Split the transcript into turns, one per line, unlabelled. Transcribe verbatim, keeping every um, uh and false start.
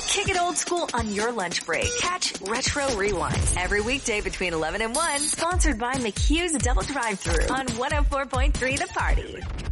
kick it old school on your lunch break. Catch Retro Rewind every weekday between eleven and one. Sponsored by McHugh's Double Drive-Thru on one oh four point three The Party.